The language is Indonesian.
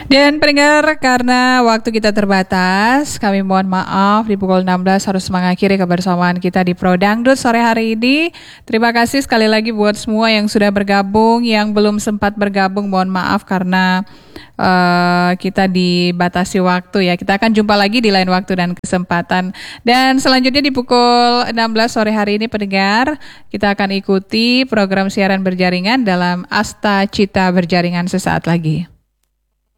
Dan pendengar, karena waktu kita terbatas, kami mohon maaf di pukul 16 harus mengakhiri kebersamaan kita di Pro Dangdut sore hari ini. Terima kasih sekali lagi buat semua yang sudah bergabung, yang belum sempat bergabung mohon maaf karena kita dibatasi waktu ya. Kita akan jumpa lagi di lain waktu dan kesempatan. Dan selanjutnya di pukul 16 sore hari ini pendengar, kita akan ikuti program siaran berjaringan dalam Asta Cita Berjaringan sesaat lagi.